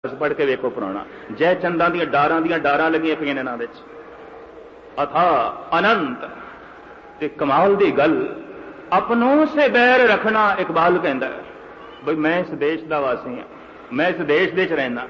पढ़ के वेखो पुराना जय चंदा दी डारां लगियां पईयां ने इन्हां विच अथा अनंत ते कमाल दी गल अपनों से बैर रखना। इकबाल कहंदा है बई मैं इस देश दा वासी हां, मैं इस देश दे च रहना,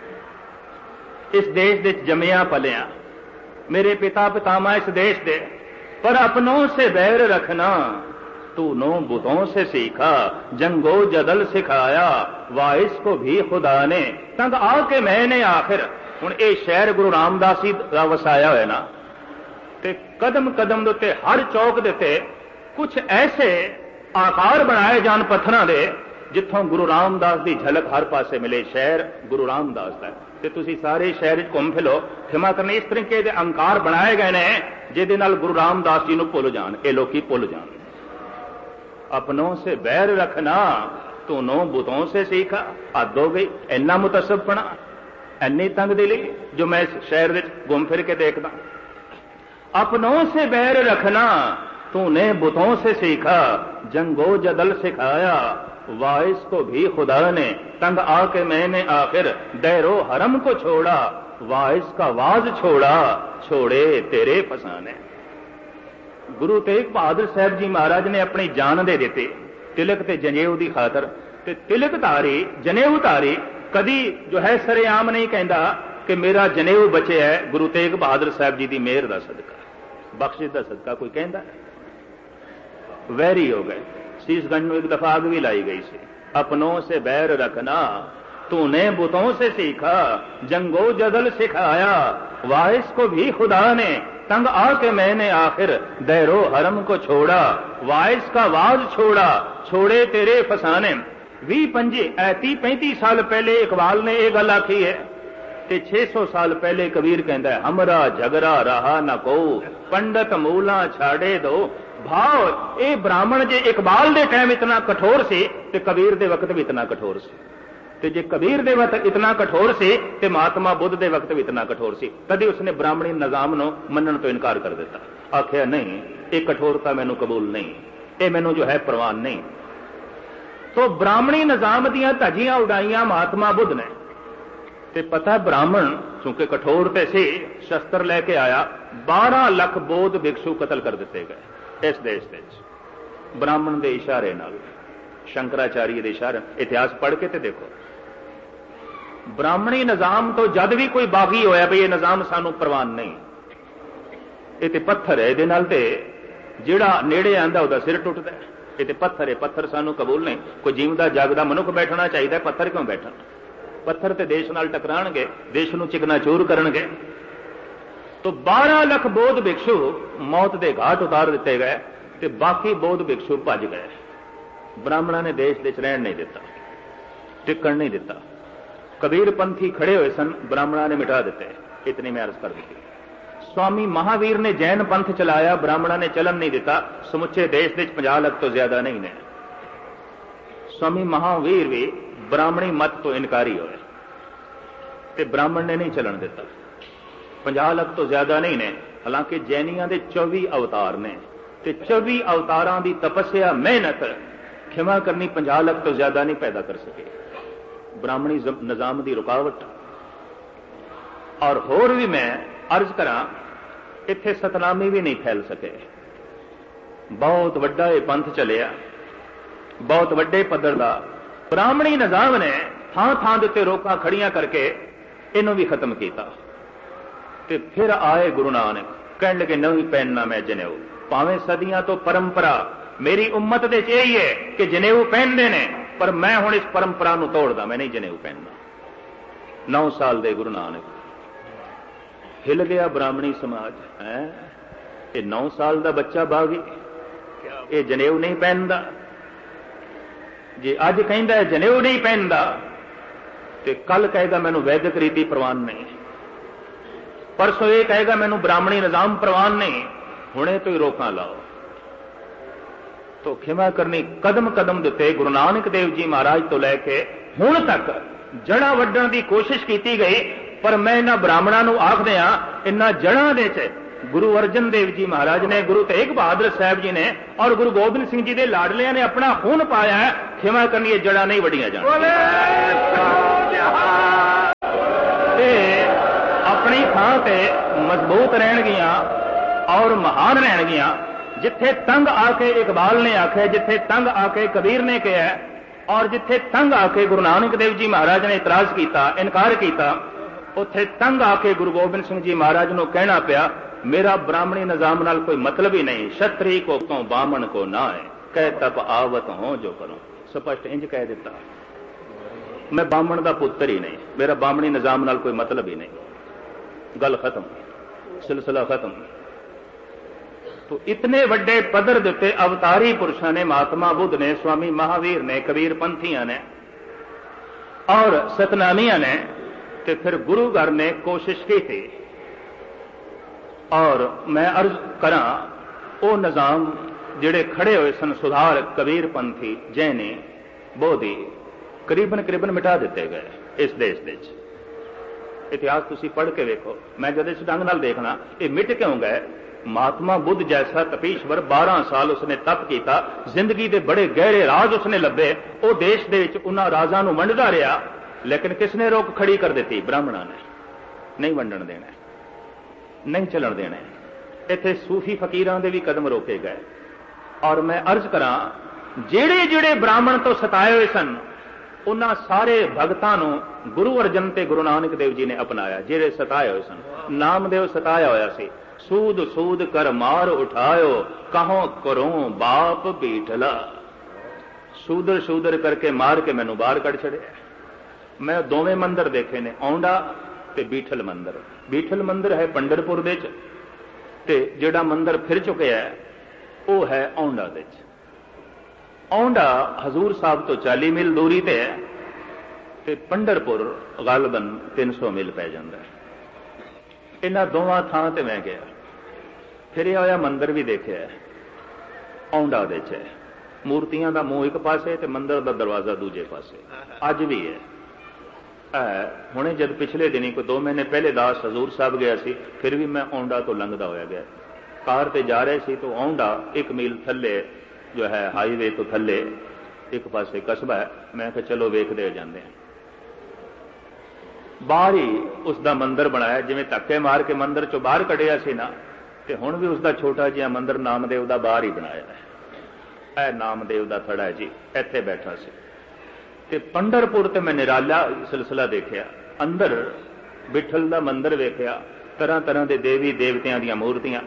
इस देश दे च जम्मिया पलिया, मेरे पिता पितामा इस देश दे, पर अपनों से बैर रखना तू नो बुतों से सीखा, जंगो जदल सिखाया वाइस को भी खुदा ने, तंग आके मैंने आखिर। हुण ये शहर गुरु रामदास जी दा वसाया होया ना, ते कदम कदम दे उत्ते हर चौक दे उत्ते कुछ ऐसे आकार बनाए जान पत्थरां दे जिथों गुरु रामदास की झलक हर पासे मिले। शहर गुरु रामदास का ते तुसी सारे शहर घूम फिलो, क्षमा करने इस तरीके के अंकार बनाए गए ने जिहदे नाल गुरु रामदास जी नूं भुल जाण, ये लोकी भुल जाण। अपनों से बैर रखना तू नो बुतों से सीखा। हद हो गई, इन्ना मुतसबपना, इन्नी तंग दिली जो मैं इस शहर में घूम फिर के देखदा। अपनों से बैर रखना तूने बुतों से सीखा, जंगो जदल सिखाया वाइस को भी खुदा ने, तंग आके मैंने आखिर दैरो हरम को छोड़ा, वाइस का वाज छोड़ा छोड़े तेरे फसाने। गुरु तेग बहादुर साहब जी महाराज ने अपनी जान दे दिते तिलक ते जनेऊ की खातर, ते तिलक धारी जनेऊ धारी कदी जो है सरेआम नहीं कहता कि मेरा जनेऊ बचे है गुरु तेग बहादुर साहब जी की मेहर का सदका, बख्शिश का सदका। कोई कहता वैरी हो गए। शीशगंज में एक दफा आग भी लाई गई सी। अपनों से बैर रखना तूने बुतों से सीखा, जंगो जदल सिखाया वाइस को भी खुदा ने, तंग आके मैंने आखिर दैरो हरम को छोड़ा, वाइस का वाज छोड़ा छोड़े तेरे फसाने। 20-35 साल पहले इकबाल ने यह गल आखी है, ते 600 साल पहले कबीर कहता है हमरा झगड़ा रहा न को, पंडित मूला छाड़े दो। भाव ये ब्राह्मण जे इकबाल दे टाइम इतना कठोर से, ते कबीर दे वक्त भी इतना कठोर से, ते जे कबीर दे वक्त इतना कठोर से, ते महात्मा बुद्ध दे वक्त भी इतना कठोर से। तभी उसने ब्राह्मणी निजाम नो मनन तो इनकार कर दिता, आख्या नहीं ये कठोरता मैनू कबूल नहीं, ये मैनू जो है प्रवान नहीं। तो ब्राह्मणी निजाम दियां धजियां उड़ाइयां महात्मा बुद्ध ने, ते पता ब्राह्मण चूंकि कठोर ते से शस्त्र लैके आया, 12 लाख बौद्ध भिक्षु कतल कर दिते गए इस देश दे ब्राह्मण के इशारे नाल, शंकराचार्य के इशारे। इतिहास पढ़ के ते देखो, ब्राह्मणी निजाम तो जद भी कोई बागी होया भी ये निजाम सानू प्रवान नहीं, ये ते पत्थर है, इहदे नाल ते जिहड़ा नेड़े आंदा उहदा सिर टुटदा है। ये ते पत्थर है, पत्थर सानू कबूल नहीं। कोई जीवदा जागदा मनुख बैठना चाहिए, पत्थर क्यों बैठन? पत्थर ते देश नाल टकराणगे, देश नूं चिकनाचूर करनगे। तो 12 लाख बौद्ध भिक्षु मौत के घाट उतार दिते गए, ते बाकी बौद्ध भिक्षु भज गए। ब्राह्मणों ने देश दे रहन नहीं दिता, टिकण नहीं दिता। कबीर पंथी खड़े हुए सन, ब्राह्मणों ने मिटा दिते। इतनी मैं अर्ज कर दी। स्वामी महावीर ने जैन पंथ चलाया, ब्राह्मणों ने चलन नहीं दिता। समुचे देश के 50 लाख तो ज्यादा नहीं ने। स्वामी महावीर भी ब्राह्मणी मत तो इनकारी होए, ते ब्राह्मण ने नहीं चलन दिता। 50 लाख तो ज्यादा नहीं ने। हालांकि जैनियां दे 24 अवतार ने, ते 24 अवतारां दी तपस्या मेहनत क्षमा करनी 50 लाख तो ज्यादा नहीं पैदा कर सके। ब्राह्मणी निजाम की रुकावट। और होर भी मैं अर्ज करा, इत्थे सतनामी भी नहीं फैल सके। बहुत वड्डा ये पंथ चलिया, बहुत वड्डे पद्धर दा। ब्राह्मणी निजाम ने थां थां दे उत्ते रोकां खड़ियां करके इन्हों भी खत्म किया। ते फिर आए गुरु नानक, कहने लगे नहीं पहनना मैं जनेऊ। भावें सदियां तो परंपरा मेरी उम्मत दे यही है कि जनेऊ पहनते ने, पर मैं हुण इस परंपरा नूं तोड़दा, मैं नहीं जनेऊ पहनना। 9 साल दे गुरु नानक, हिल गया ब्राह्मणी समाज है। ये 9 साल का बच्चा बागी, ये जनेऊ नहीं पहनदा। जे अज कहंदा है जनेऊ नहीं पहनदा, ते कल कहेगा मैनू वैदिक रीति प्रवान नहीं, परसों ये कहेगा मैनू ब्राह्मणी निजाम प्रवान नहीं। हुणे तो ही रोकां लाओ। तो क्षमा करनी कदम कदम दिते गुरु नानक देव जी महाराज तो लैके हुण तक जड़ा वड्डण की कोशिश की गई, पर मैं इन्हां ब्राह्मणां नूं आखदे हां इन्हां जड़ां दे च गुरु अर्जन देव जी महाराज ने, गुरु तेग बहादुर साहब जी ने और गुरु गोबिंद सिंह जी के लाडलियां ने अपना खून पाया है। क्षमा करनी ये जड़ा नहीं वड्डियां जाण। ते मजबूत रहणगियां और महान रहणगियां। जिथे तंग आके इकबाल ने आखे, जिथे तंग आके कबीर ने कहा, और जिथे तंग आके गुरु नानक देव जी महाराज ने इतराज किया, इनकार किया, उत्थे तंग आके गुरु गोबिंद सिंह जी महाराज को कहना पिया, मेरा ब्राह्मणी निजाम नाल कोई मतलब ही नहीं, क्षत्रिय को तो बामण को ना है, कह तप आवत हो जो करो। स्पष्ट इंज कह दिता, मैं बामण का पुत्र ही नहीं, मेरा बामणी निजाम नाल कोई मतलब ही नहीं। गल खत्म, सिलसिला खत्म। तो इतने वड्डे पदर दे उत्ते अवतारी पुरुषों ने, महात्मा बुद्ध ने, स्वामी महावीर ने, कबीर पंथियां ने और सतनामियां ने, ते फिर गुरु घर ने कोशिश की थी। और मैं अर्ज करा, वो निजाम जिहड़े खड़े हुए सन, सुधार, कबीर पंथी, जैनी, बोधी, करीबन करीबन मिटा दिते गए इस देश दे। इतिहास तुसी पढ़ के वेखो। मैं जब इस ढंग नाल देखना ये मिट क्यों गए। महात्मा बुद्ध जैसा तपीश्वर 12 साल उसने तप किया, जिंदगी के बड़े गहरे राज उसने लभे, वो देश दे विच उन्हां राजां नूं वंडदा रहा, लेकिन किसने रोक खड़ी कर दी? ब्राह्मणों ने। नहीं वंडण देना, नहीं चलन देना। इत्थे सूफी फकीरां दे भी कदम रोके गए। और मैं अर्ज करा, जेड़े जेड़े ब्राह्मण तो सताए हुए सन, उन्हां सारे भगतां नूं गुरु अर्जन ते गुरु नानक देव जी ने अपनाया। जेड़े सताए हुए सन, नामदेव सताया होया सी, सूद सूद कर मार उठायो, कहो करो बाप बीठला। सूदर सूदर करके मार के मैनू बाहर कढ़ छड़िया। मैं दोवें मंदिर देखे ने, औंडा ते बीठल मंदिर। बीठल मंदिर है पंडरपुर दे च, ते जिहड़ा मंदिर फिर चुकिया है वो है औंडा दे च। औंडा हजूर साहब तो 40 मील दूरी ते है, ते पंडरपुर गालबन 300 मील पै जांदा है। इन्हां दोवां थां ते मैं गया, फिर होया मंदिर भी देखिया है। औंडा दे च है, मूर्तियां दा मूंह एक पासे ते मंदिर दा दरवाजा दूजे पासे, अज भी है। हुणे जब पिछले दिनी कोई 2 महीने पहले दास हजूर साहब गया सी, फिर भी मैं औंडा तो लंघदा होया गया। कार ते जा रहे सी तो औंडा 1 मील थल्ले जो है हाईवे तो थल्ले एक पासे कस्बा है। मैं कहा चलो वेखदे जांदे हैं। बाहर ही उसका मंदिर बनाया, जिवें धक्के मार के मंदिर चो बाहर कढ़िया सी ना, ते हुण भी उसका छोटा जिहा मंदिर नामदेव का बाहर ही बनाया है। नामदेव का थड़ा है जी, इत्थे बैठा सी। ते पंडरपुर ते मैं निराला सिलसिला देखिया। अंदर बिठल का मंदिर वेख्या, तरह तरह के देवी देवतियां दी मूर्तियां।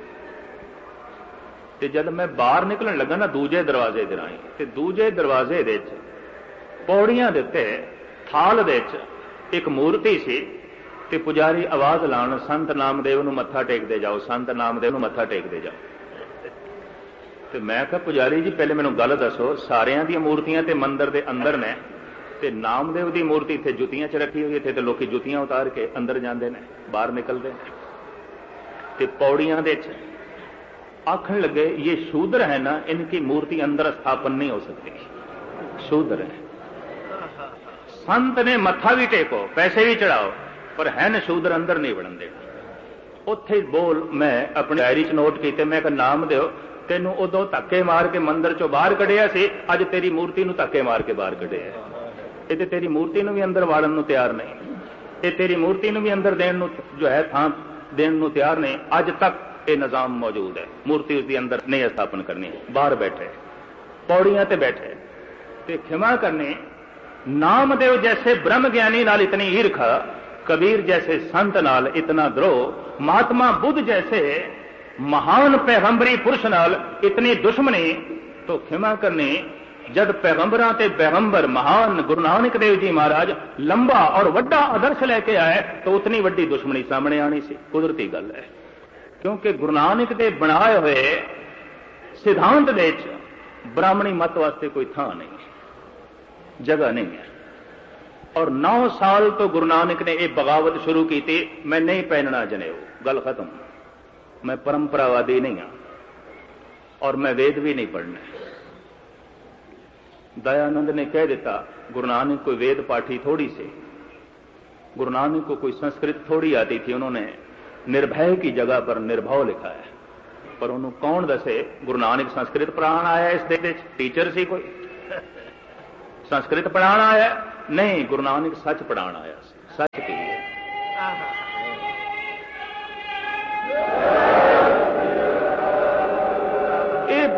ते जब मैं बाहर निकलन लगा ना दूजे दरवाजे दे राहीं, ते दूजे दरवाजे दे पौड़ियां दे उत्ते थाल दे एक मूर्ति सी, ते पुजारी आवाज लाण, संत नामदेव नूं मत्था टेकदे जाओ, संत नामदेव नूं मत्था टेकदे जाओ। ते मैं कहा पुजारी जी पहले मैनूं गल दसो, सारियां दी मूर्तियां ते मंदिर दे अंदर ने, ते नामदेव दी मूर्ति इत्थे जुत्तियां च रखी हुई, इत्थे ते लोकी जुत्तियां उतार के अंदर जांदे ने, बाहर निकलदे ने। ते पौड़ियां दे आखण लगे ये शूद्र है ना, इनकी मूर्ति अंदर स्थापन नहीं हो सकती, शूद्र है। संत ने मत्था भी टेको, पैसे भी चढ़ाओ, पर है न शूद्र, अंदर नहीं वड़न देना। उत्थे बोल मैं अपनी डायरी च नोट कीते, मैं कहा नामदेव तेनों उदों धक्के मार के मंदिर चो बाहर कढ़िया सी, अज तेरी मूर्ति नूं धक्के मार के बाहर कढ़िया। ये ते तेरी मूर्ति नूं भी अंदर वाड़न नूं तैयार नहीं, ये तेरी मूर्ति नूं भी अंदर देण नूं जो है थां देण नूं तैयार नहीं। अज तक ये निजाम मौजूद है, मूर्ति उसके अंदर नहीं स्थापन करनी, बाहर बैठे पौड़ियां ते बैठे। ते क्षमा करनी, नामदेव जैसे ब्रह्म ज्ञानी नाल इतनी ईर्खा, कबीर जैसे संत नाल इतना द्रोह, महात्मा बुद्ध जैसे महान पैगंबरी पुरुष नाल इतनी दुश्मनी, तो क्षमा करनी जब पैगंबरां ते पैगंबर महान गुरु नानक देव जी महाराज लंबा और वड्डा आदर्श लेके आए, तो उतनी वड्डी दुश्मनी सामने आनी सी। कुदरती गल है, क्योंकि गुरु नानक दे बनाए हुए सिद्धांत दे ब्राह्मणी मत वास्ते कोई थां नहीं, जगह नहीं है। और 9 साल तो गुरु नानक ने यह बगावत शुरू की थी, मैं नहीं पहनना जनेऊ, गल खत्म। मैं परंपरावादी नहीं हाँ, और मैं वेद भी नहीं पढ़ना। दयानंद ने कह दिता, गुरु नानक कोई वेद पाठी थोड़ी से, गुरु नानक को कोई संस्कृत थोड़ी आती थी। उन्होंने निर्भय की जगह पर निर्भव लिखा है, पर उन्होंने कौन दसे गुरु नानक संस्कृत पढ़ाण आया? इस दे टीचर सी कोई संस्कृत पढ़ाण आया? नहीं, गुरु नानक सच पढ़ाण आया, सच की है।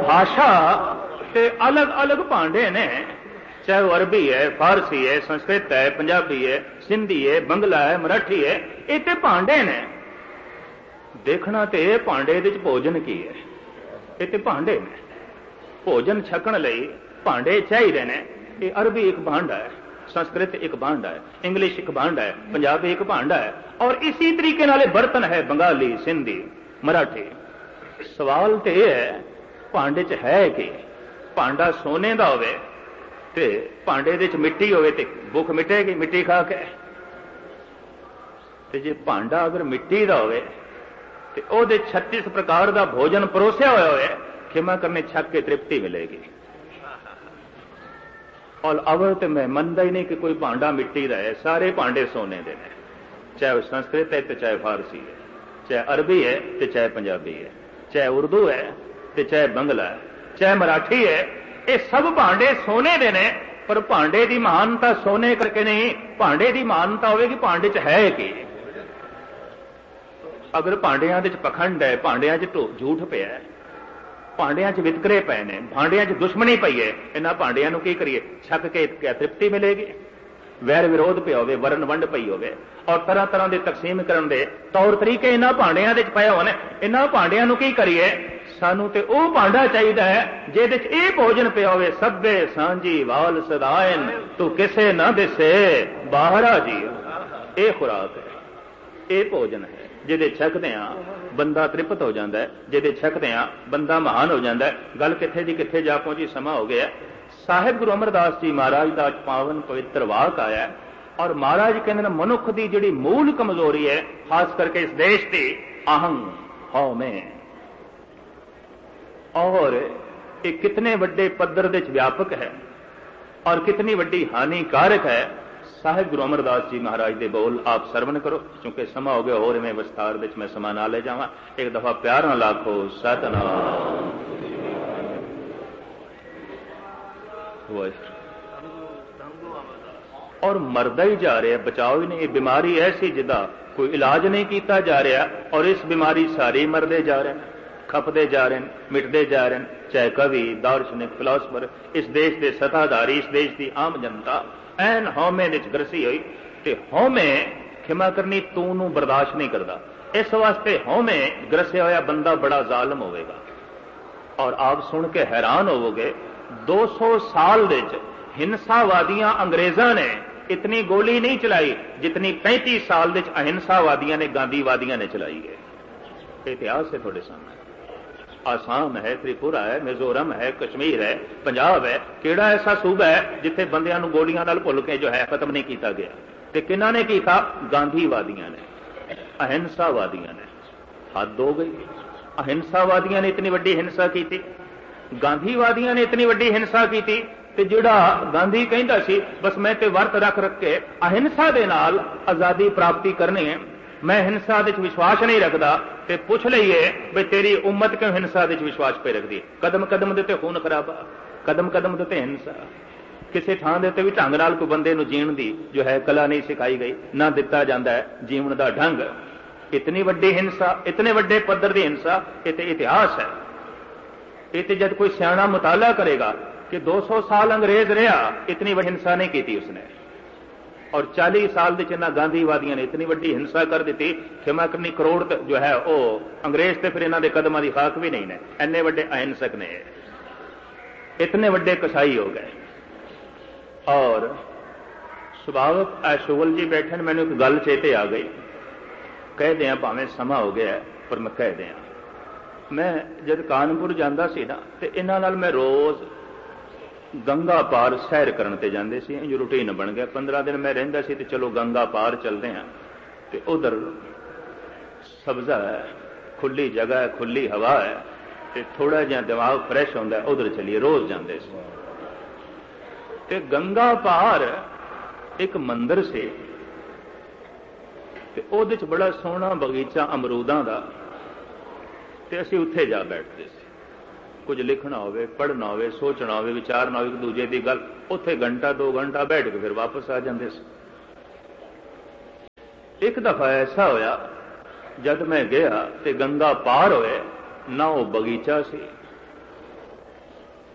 भाषा ते अलग अलग भांडे ने, चाहे वो अरबी है, फारसी है, संस्कृत है, पंजाबी है, सिंधी है, बंगला है, मराठी है, ये तो भांडे ने। देखना तो यह भांडे दे भोजन की है, ये तो भांडे ने। भोजन छकण लई भांडे चाहिए ने। ये अरबी एक भांडा है, संस्कृत एक भांडा है, इंग्लिश एक भांडा है, पंजाबी एक भांडा है, और इसी तरीके नाले बर्तन है बंगाली, सिंधी, मराठी। सवाल तो यह है भांडे च है कि भांडा सोने का होवे ते भांडे दे च मिट्टी होवे ते भुख मिटेगी मिट्टी खा के। ते जे भांडा अगर मिट्टी का होवे ते ओहदे 36 प्रकार का भोजन परोसिया होया होवे, खिमा करने छक के तृप्ति मिलेगी। और अवल तो मैं मनता ही नहीं कि कोई भांडा मिट्टी का है, सारे भांडे सोने के ने, चाहे वो संस्कृत है तो चाहे फारसी है, चाहे अरबी है तो चाहे पंजाबी है, चाहे उर्दू है तो चाहे बंगला है, चाहे मराठी है, ये सब भांडे सोने के ने। पर भांडे की महानता सोने करके नहीं, भांडे की महानता होगी भांडे च है कि। अगर भांडिया दे च पखंड है, भांडिया च झूठ पिया है, भांडिया च वितकरे पे ने, भांडिया च दुश्मनी पई है, इन्हां भांडिया नूं की करिए? छक के क्या तृप्ति मिलेगी? वैर विरोध पे होवे, वरण वंड पई होवे, और तरह तरह के तकसीम करन दे तौर तरीके इन्हां भांडिया दे च पए होने, इन्हां भांडिया नूं की करिए? सानू ते ओ भांडा चाहिदा है जिहदे च इह भोजन पिया होवे, सभे सांझी वाल सदायन, तू किसे ना दिसे बाहरा जी। ये खुराक है, ये भोजन है जिहदे छकदे बंदा तृप्त हो जाता है, जिहदे छकदे बंदा महान हो जाता है। गल किथे दी किथे जा पहुंची, समा हो गया। साहिब गुरु अमरदास जी महाराज का पावन पवित्र वाक आया और महाराज कहते मनुख की जिहड़ी मूल कमजोरी है, खास करके इस देश की, अहंग हौ में, और ये कितने वड्डे पद्धर दे व्यापक है और कितनी वड्डी हानिकारक है। साहिब गुरु अमरदास जी महाराज के बोल आप सरवण करो, क्योंकि समा हो गया होर इवें विस्तार विच मैं समा ना ले जावां। एक दफा प्यार नाल आखो सतनाम। और मरदा ही जा रहा, बचाओ ही नहीं। बीमारी ऐसी जिदा कोई इलाज नहीं किया जा रहा, और इस बीमारी सारे मरदे जा रहे हैं, खपते जा रहे हैं, मिटते जा रहे हैं। चाहे कवि, दार्शनिक, फिलोसफर, इस देश के सत्ताधारी, इस देश की आम जनता ऐन हौमे विच ग्रसी हुई, ते हौमे खिमा करनी तू नू बर्दाश्त नहीं करता। इस वास्ते हौमे ग्रसिया होया बंदा बड़ा जालम होवेगा। और आप सुन के हैरान होवोगे, 200 साल विच हिंसावादियां अंग्रेजां ने इतनी गोली नहीं चलाई जितनी 35 साल विच अहिंसावादियां ने, गांधीवादियां ने चलाई है। इतिहास है थोड़े सामने। आसाम है, त्रिपुरा है, मिजोरम है, कश्मीर है, पंजाब है, केड़ा ऐसा सूबा है जिथे बंदियां नूं गोलियां नाल भुल के जो है खत्म नहीं किया गया? ते किन्हां ने कीता? गांधीवादियां ने, अहिंसावादियां ने। हद हो गई। अहिंसावादियां ने इतनी वड्डी हिंसा की, गांधीवादियां ने इतनी वड्डी हिंसा की, ते जिहड़ा गांधी कहंदा सी बस मैं ते वर्त रख रख के अहिंसा दे नाल आजादी प्राप्ति करनी है, मैं हिंसा दे विश्वास नहीं रखता, ते पुछ लईए भी तेरी उम्मत क्यों हिंसा दे विश्वास पे रखती? कदम कदम दे खून खराबा, कदम कदम दे हिंसा। किसी थां दे उत्ते भी ढंग नाल कोई बंदे नूं जीण दी जो है कला नहीं सिखाई गई, ना दिता जाता है जीवन का ढंग। इतनी वड्डी हिंसा, इतने वड्डे पद्धर की हिंसा, ये तो इतिहास है। ये तो जब कोई सियाणा मुताला करेगा कि 200 साल अंग्रेज रहा, इतनी वड्डी हिंसा नहीं की उसने, और 40 साल के इन्होंने गांधीवादियों ने इतनी वड्डी हिंसा कर दी। खिमा करनी करोड़ जो है वो अंग्रेज तो फिर इन्हों के कदमों की खाक भी नहीं ने, इन्ने वड्डे अहिंसक ने, इतने वड्डे कसाई हो गए। और सुभावक शुगल जी बैठे, मैंने एक गल चेते आ गई, कह दें भावें समा हो गया पर मैं कह दें, मैं जब कानपुर जाता सी ना तो इन्हां नाल मैं रोज़ गंगा पार सैर करन ते जांदे सी, इंज रूटीन बन गया। 15 दिन मैं रहिंदा सी ते चलो गंगा पार चलते हैं, ते उधर सब्जा है, खुली जगह है, खुली हवा है, ते थोड़ा जिहा दिमाग फ्रैश होंदा है, उधर चलिए। रोज़ जांदे सी। ते गंगा पार एक मंदिर से, ते उहदे च बड़ा सोहना बगीचा अमरूदां दा, ते असीं उत्थे जा बैठते सी। कुछ लिखना होवे, पढ़ना होवे, सोचना होवे, विचारना होवे एक दूजे की गल, उत्थे घंटा 2 घंटा बैठ के फिर वापस आ जाते सी। एक दफा ऐसा होया जब मैं गया ते गंगा पार होए ना, वो बगीचा सी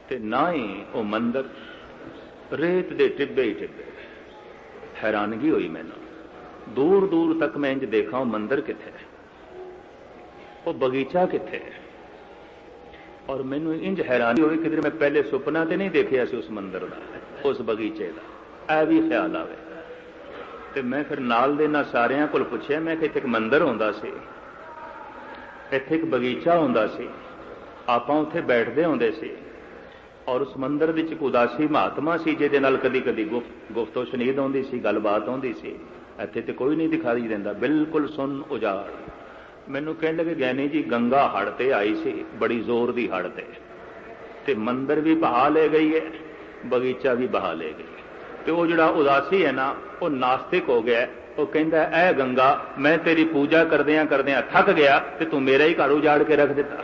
ते ना ही वो मंदिर, रेत दे टिब्बे ही टिब्बे। हैरानगी हुई मैनू, दूर दूर तक मैं इंज देखा वो मंदिर किथे, वो बगीचा किथे, और मैनू इंज हैरानी हुई किधर मैं पहले सुपना तो नहीं देखिया सी उस मंदिर का, उस बगीचे का। ऐ भी ख्याल आवे ते मैं फिर नाल दे ना सारियां कोल पुछया, मैं कि इत्थे एक मंदिर हुंदा सी, इत्थे एक बगीचा हुंदा सी, आपां उत्थे बैठदे हुंदे सी, और उस मंदिर विच एक उदासी महात्मा सी जिहदे नाल कदी कदी गुफ्तो शनीद आउंदी सी, गलबात आउंदी सी। इत्थे ते कोई नहीं दिखाई देंदा, बिल्कुल सुन उजाड़। मैनू कहण लगे ज्ञानी जी गंगा हड़ ते आई सी, बड़ी जोर दी हड़ ते मंदिर भी बहा ले गई है, बगीचा भी बहा ले गई। ते वो जिहड़ा उदासी है ना, वो नास्तिक हो गया। वो कहंदा ऐ गंगा, मैं तेरी पूजा करदियां करदियां थक गया ते तू मेरा ही घर उजाड़ के रख दिता।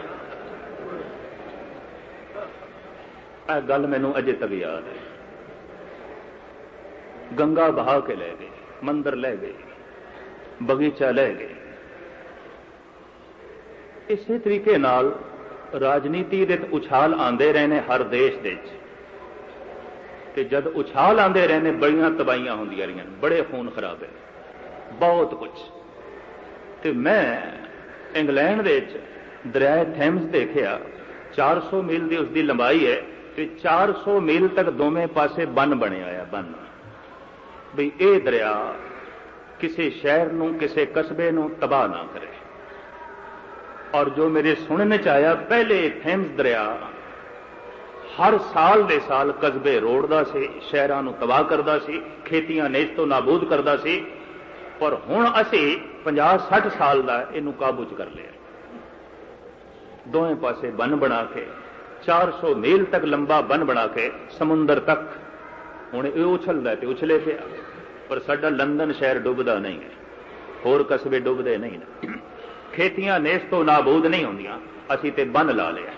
ऐ गल मैनू अजे तक याद है। गंगा बहा के ले गई, मंदिर ले गई, बगीचा ले गई। इसे तरीके नाल राजनीति दे उछाल आंदे रहे ने हर देश दे विच, ते जद उछाल आंदे रहे ने बड़ियां तबाहियां होंदियां रहियां, बड़े खून खराबे, बहुत कुछ। ते मैं इंग्लैंड दे विच दरिया थैम्स देखिया, 400 मील की उसकी लंबाई है, ते 400 मील तक दोवें पासे बन बने आया। बन भी ये दरिया किसी शहर नूं, किसी कस्बे नूं तबाह ना करे। और जो मेरे सुनने च आया, पहले थैम्स दरिया हर साल दे साल कस्बे रोड़दा सी, शहरां नूं तबाह करदा सी, खेतियां नेज तो नाबूद करदा सी। पर हुण असीं 50-60 साल दा इहनूं काबू च कर लिया। दोवें पासे बन बना के 400 मील तक लंबा बन बना के समुंदर तक हुण ये उछलदा ते उछले पिया। पर साडा लंदन शहर डुबदा नहीं है, होर कस्बे डुबदे नहीं ने, खेतियां नेस तो नाबूद नहीं होंदियां, असीं ते बन ला लिया।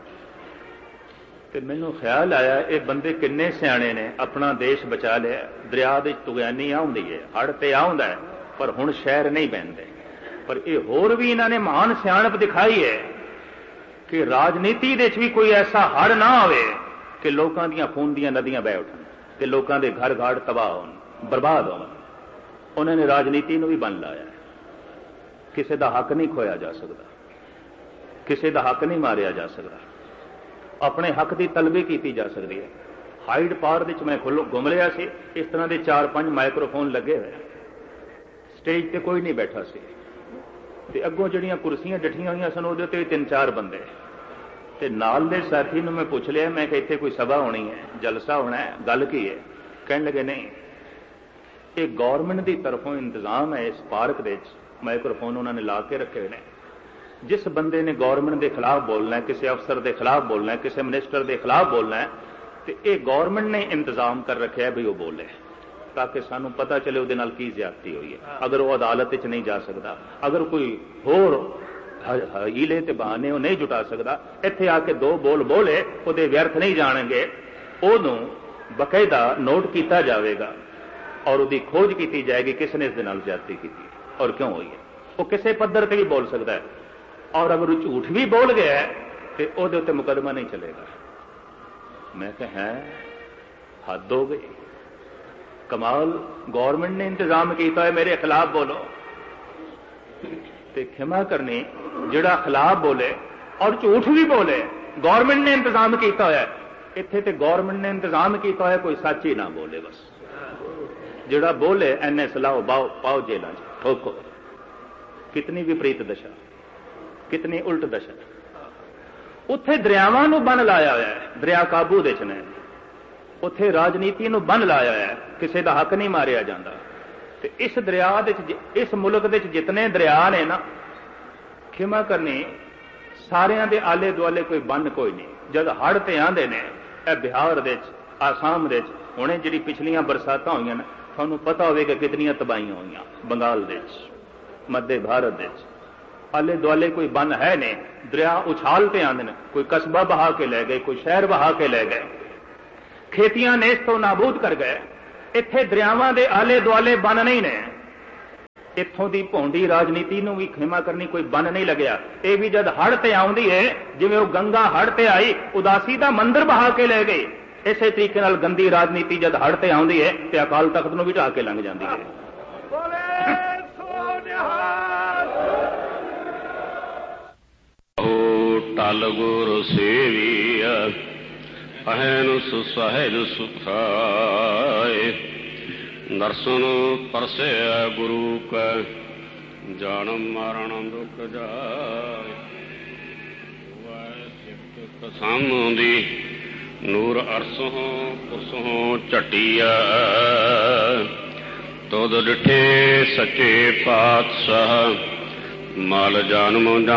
ते मैनूं ख्याल आया ये बंदे किन्ने सियाणे ने, अपना देश बचा लिया। दरिया दे तुगैनी आउंदी है, हड़ ते आउंदा है, पर हुण शहर नहीं बहंदे। पर ये होर भी इन्हां ने महान सियाणप दिखाई है कि राजनीति दे भी कोई ऐसा हड़ ना आवे कि लोकां दीयां खून दीयां नदियां बह उठन ते लोकां दे घर घाड़ तबाह होण, बर्बाद होण। उन्होंने राजनीति नूं भी बन लाया। किसी का हक नहीं खोया जा सकता, किसी का हक नहीं मारिया जा सकता, अपने हक की तलबी की जा सकती है। हाइड पार्क मैं घुम लिया सी, इस तरह के 4-5 माइक्रोफोन लगे हुए, स्टेज ते कोई नहीं बैठा सी, ते अगों जड़ियां कुर्सियां डठियां हुई सन उहदे ते 3-4 बंदे। ते नाल दे साथी नूं मैं पूछ लिया, मैं कि इत्थे कोई सभा होनी है, जलसा होना है, गल की है? कहण लगे नहीं, ये गौरमेंट की तरफों इंतजाम है। इस पार्क दे माइक्रोफोन उन्होंने ला के रखे हुए हैं। जिस बंदे ने गौरमेंट के खिलाफ बोलना है, किसी अफसर के खिलाफ बोलना है, किसी मिनिस्टर के खिलाफ बोलना है, तो ये गौरमेंट ने इंतजाम कर रखे है भी वो बोले, ताकि सानू पता चले उहदे नाल की ज्यादती हुई है। अगर वो अदालत च नहीं जा सकता, अगर कोई होर हीले ते बहाने नहीं जुटा सकता, इत्थे आके 2 बोल बोले उहदे व्यर्थ नहीं जाणगे, उहनूं बकायदा नोट किया जाएगा और उसकी खोज की जाएगी किसने इस दे नाल ज्यादती की और क्यों हुई है। वो किसी पद्धर से भी बोल सकता है, और अगर वो झूठ भी बोल गया है तो उहदे उत्ते मुकदमा नहीं चलेगा। मैं कहा है हद हो गई, कमाल। गवर्नमेंट ने इंतजाम किया है मेरे खिलाफ बोलो, तो क्षमा करनी जिहड़ा खिलाफ बोले और झूठ भी बोले, गवर्नमेंट ने इंतजाम किया है। इत्थे ते गवर्नमेंट ने इंतजाम किया है कोई सच ही ना बोले, बस जिहड़ा बोले एने सलाह पाओ जेलां च ठोको। कितनी विपरीत दशा, कितनी उल्ट दशा। उत्थे दरियावां नूं बन लाया होया है, दरिया काबू दे च ने, उत्थे राजनीति नूं बन लाया है, किसी का हक नहीं मारिया जाता। ते इस दरिया दे इस मुल्क दे जितने दरिया ने ना, क्षमा करनी सारियां दे आले दुआले कोई बन कोई नहीं। जद हड़ ते आंदे ने बिहार दे आसाम दे हुणे जिहड़ी पिछलियां बरसातां होईयां ने, तुहानूं पता होवेगा कितनियां तबाहियां होईयां बंगाल दे मध्य भारत दे आले दुआले कोई बन है नहीं। दरिया उछालते आंदे ने, कोई कस्बा बहा के ले गए, कोई शहर बहा के ले गए, खेतियां नेस तो नाबूद कर गए। इत्थे दरियावां दे आले दुआले बन नहीं ने, ਇੱਥੋਂ ਦੀ ਭੌਂਡੀ ਰਾਜਨੀਤੀ ਨੂੰ ਵੀ ਖਿਮਾ ਕਰਨੀ ਕੋਈ ਬੰਨ ਨਹੀਂ ਲੱਗਿਆ। ਇਹ ਵੀ ਜਦ ਹੜ੍ਹ ਤੇ ਆਉਂਦੀ ਹੈ, ਜਿਵੇਂ ਉਹ ਗੰਗਾ ਹੜ੍ਹ ਤੇ ਆਈ, ਉਦਾਸੀ ਦਾ ਮੰਦਰ ਬਹਾ ਕੇ ਲੈ ਗਏ, ਇਸੇ ਤਰੀਕੇ ਨਾਲ ਗੰਦੀ ਰਾਜਨੀਤੀ ਜਦ ਹੜ੍ਹ ਤੇ ਆਉਂਦੀ ਹੈ ਤੇ ਅਕਾਲ ਤਖਤ ਨੂੰ ਵੀ ਢਾਹ ਕੇ ਲੰਘ ਜਾਂਦੀ ਹੈ। ਟਲ ਗੁਰ ਸੇਵੀਆ ਅਹੈਨੁ ਸਹਿਜ ਸੁਖਾਏ, ਦਰਸ਼ਨ ਪਰਸਿਆ ਗੁਰੂ ਕੈ ਜਨਮ ਮਰਨ ਦੁਖ ਜਾਏ। ਸਿੱਖ ਸਾਮਦੀ ਨੂਰ ਅਰਸੋਂ ਪੁਰਸੋਂ ਝਟੀਆ, ਤੁਧ ਡਿਠੇ ਸੱਚੇ ਪਾਤਸ਼ਾਹ ਮਲ ਜਨਮ